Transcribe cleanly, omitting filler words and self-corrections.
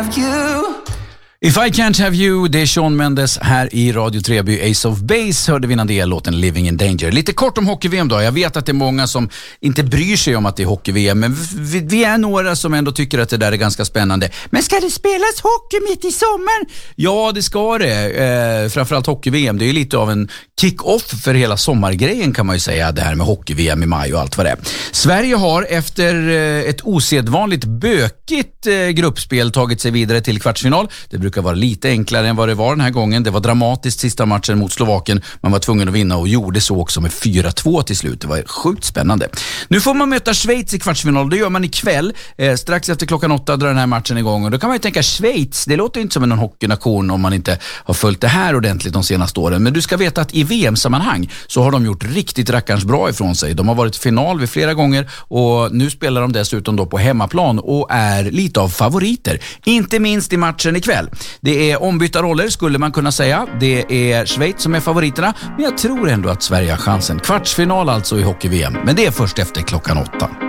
have you. If I can't have you, det är Shawn Mendes här i Radio Treby. Ace of Base hörde vi innan det, låten Living in Danger. Lite kort om hockey-VM då. Jag vet att det är många som inte bryr sig om att det är hockey-VM, men vi är några som ändå tycker att det där är ganska spännande. Men ska det spelas hockey mitt i sommaren? Ja, det ska det. Framförallt hockey-VM. Det är lite av en kick-off för hela sommargrejen kan man ju säga, det här med hockey-VM i maj och allt vad det är. Sverige har efter ett osedvanligt bökigt gruppspel tagit sig vidare till kvartsfinal. Det brukar vara lite enklare än vad det var den här gången. Det var dramatiskt sista matchen mot Slovakien. Man var tvungen att vinna och gjorde så också med 4-2 till slut. Det var sjukt spännande. Nu får man möta Schweiz i kvartsfinal. Det gör man ikväll. Strax efter klockan 8 drar den här matchen igång. Och då kan man ju tänka, Schweiz, det låter inte som en hockeynation om man inte har följt det här ordentligt de senaste åren. Men du ska veta att i VM-sammanhang så har de gjort riktigt rackarns bra ifrån sig. De har varit final vid flera gånger och nu spelar de dessutom då på hemmaplan och är lite av favoriter. Inte minst i matchen ikväll. Det är ombytta roller skulle man kunna säga. Det är Schweiz som är favoriterna, men jag tror ändå att Sverige har chansen. Kvartsfinal alltså i hockey-VM, men det är först efter klockan 8.